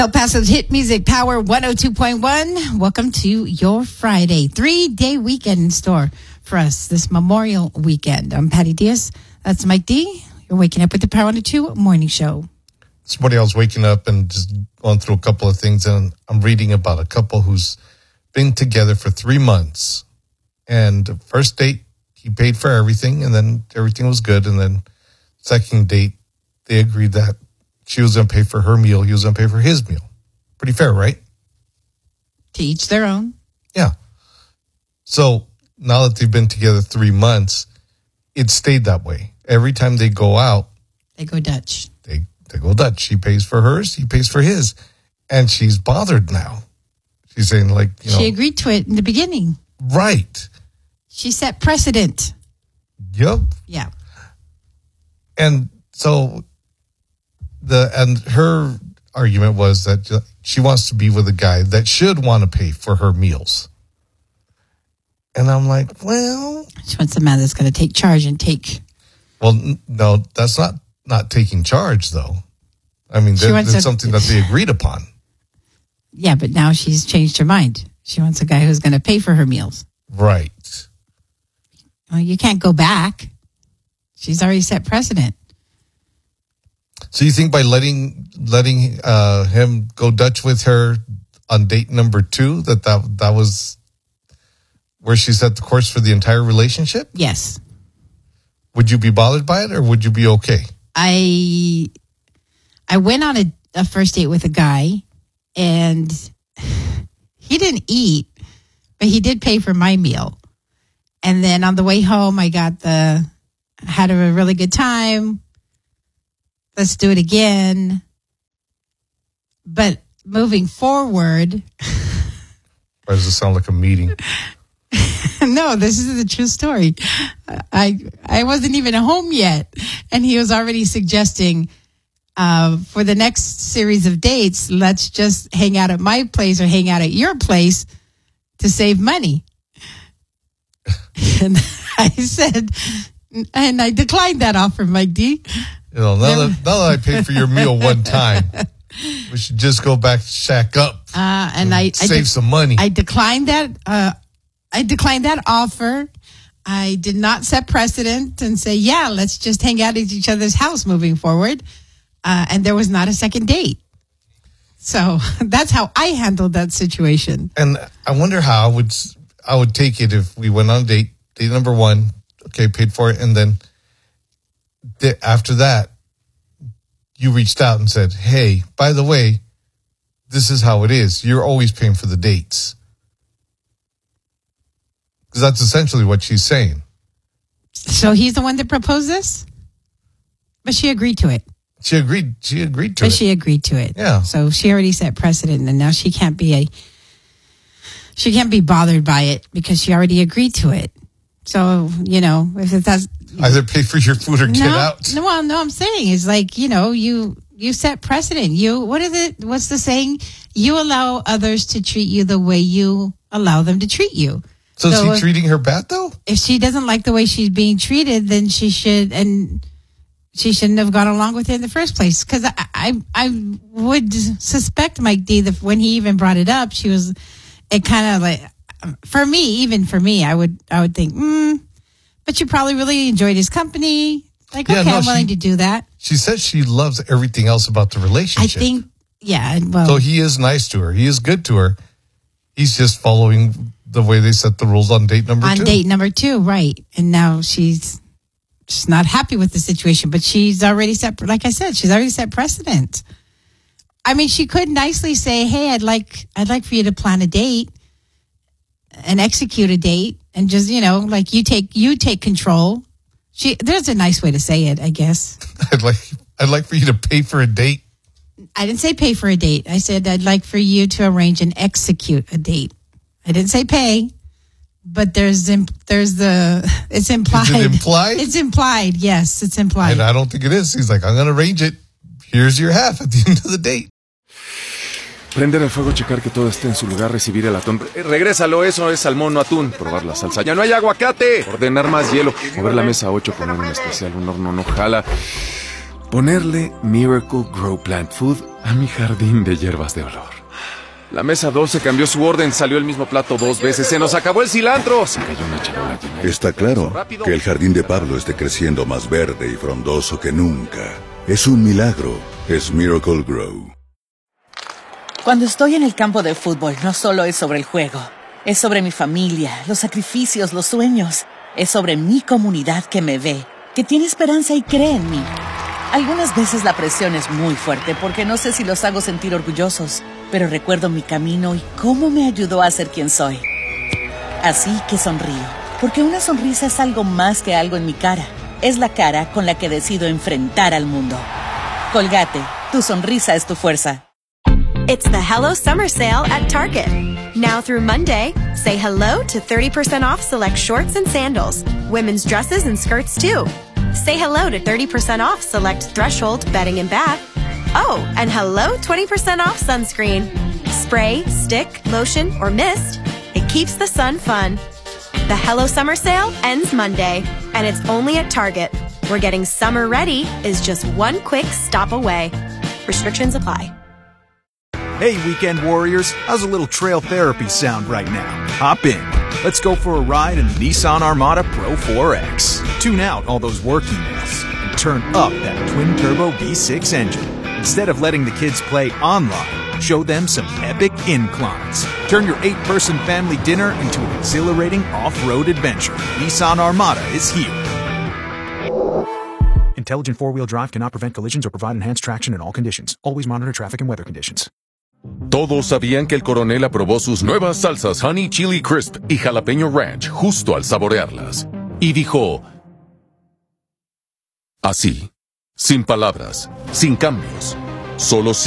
El Paso's Hit Music Power 102.1. Welcome to your Friday 3-day weekend in store for us this Memorial weekend. I'm Patty Diaz. That's Mike D. You're waking up with the Power 102 morning show. This morning I was waking up and just going through a couple of things, and I'm reading about a couple who's been together for 3 months. And the first date, he paid for everything, and then everything was good. And then second date, they agreed that she was going to pay for her meal. He was going to pay for his meal. Pretty fair, right? To each their own. Yeah. So now that they've been together 3 months, it stayed that way. Every time they go out, they go Dutch. They go Dutch. She pays for hers. He pays for his. And she's bothered now. She's saying, like, she agreed to it in the beginning. Right. She set precedent. Yep. Yeah. And so her argument was that she wants to be with a guy that should want to pay for her meals. And I'm like, well, she wants a man that's going to take charge and take. Well, no, that's not taking charge, though. I mean, that's something that they agreed upon. Yeah, but now she's changed her mind. She wants a guy who's going to pay for her meals. Right. Well, you can't go back. She's already set precedent. So you think by letting him go Dutch with her on date number 2, that was where she set the course for the entire relationship? Yes. Would you be bothered by it, or would you be okay? I went on a first date with a guy, and he didn't eat, but he did pay for my meal. And then on the way home, I had a really good time. Let's do it again. But moving forward. Why does it sound like a meeting? No, this is a true story. I wasn't even home yet, and he was already suggesting for the next series of dates, let's just hang out at my place or hang out at your place to save money. And I said, and I declined that offer, Mike D. Now that I paid for your meal one time, we should just go back, shack up, and save some money. I declined that. I declined that offer. I did not set precedent and say, yeah, let's just hang out at each other's house moving forward. And there was not a second date. So that's how I handled that situation. And I wonder how I would take it if we went on a date number 1, okay, paid for it, and then after that, you reached out and said, hey, by the way, this is how it is. You're always paying for the dates. Because that's essentially what she's saying. So he's the one that proposed this? But she agreed to it. She agreed to it. But she agreed to it. Yeah. So she already set precedent, and now she can't be bothered by it because she already agreed to it. So, if that's either pay for your food or get out. No, I'm saying is like, you set precedent. What's the saying? You allow others to treat you the way you allow them to treat you. So is he treating her bad though? If she doesn't like the way she's being treated, then she shouldn't have gone along with it in the first place. Because I would suspect Mike D that when he even brought it up, it kind of like, for me, I would think, but you probably really enjoyed his company. Like, yeah, okay, I'm willing to do that. She says she loves everything else about the relationship. I think, yeah. Well, so he is nice to her. He is good to her. He's just following the way they set the rules on date number 2. On date number 2, right. And now she's not happy with the situation, but she's already set, like I said, she's already set precedent. I mean, she could nicely say, hey, I'd like for you to plan a date and execute a date and just, like you take control. There's a nice way to say it, I guess. I'd like for you to pay for a date. I didn't say pay for a date. I said I'd like for you to arrange and execute a date. I didn't say pay, but it's implied. Is it implied? It's implied. Yes, it's implied. And I don't think it is. He's like, I'm going to arrange it. Here's your half at the end of the date. Prender el fuego, checar que todo esté en su lugar, recibir el atún. Regrésalo, eso es salmón, no atún. Probar la salsa. Ya no hay aguacate. Ordenar más hielo. Mover la mesa 8, poner un especial, un horno no jala. Ponerle Miracle Grow Plant Food a mi jardín de hierbas de olor. La mesa 12 cambió su orden, salió el mismo plato 2 veces, se nos acabó el cilantro. Se cayó una charola llena. Está claro que el jardín de Pablo esté creciendo más verde y frondoso que nunca. Es un milagro. Es Miracle Grow. Cuando estoy en el campo de fútbol, no solo es sobre el juego. Es sobre mi familia, los sacrificios, los sueños. Es sobre mi comunidad que me ve, que tiene esperanza y cree en mí. Algunas veces la presión es muy fuerte porque no sé si los hago sentir orgullosos, pero recuerdo mi camino y cómo me ayudó a ser quien soy. Así que sonrío, porque una sonrisa es algo más que algo en mi cara. Es la cara con la que decido enfrentar al mundo. Colgate, tu sonrisa es tu fuerza. It's the Hello Summer Sale at Target. Now through Monday, say hello to 30% off select shorts and sandals, women's dresses and skirts too. Say hello to 30% off select Threshold bedding and bath. Oh, and hello 20% off sunscreen. Spray, stick, lotion, or mist. It keeps the sun fun. The Hello Summer Sale ends Monday, and it's only at Target, where getting summer ready is just one quick stop away. Restrictions apply. Hey, weekend warriors, how's a little trail therapy sound right now? Hop in. Let's go for a ride in the Nissan Armada Pro 4X. Tune out all those work emails and turn up that twin-turbo V6 engine. Instead of letting the kids play online, show them some epic inclines. Turn your 8-person family dinner into an exhilarating off-road adventure. Nissan Armada is here. Intelligent four-wheel drive cannot prevent collisions or provide enhanced traction in all conditions. Always monitor traffic and weather conditions. Todos sabían que el coronel aprobó sus nuevas salsas Honey Chili Crisp y Jalapeño Ranch justo al saborearlas. Y dijo, así, sin palabras, sin cambios, solo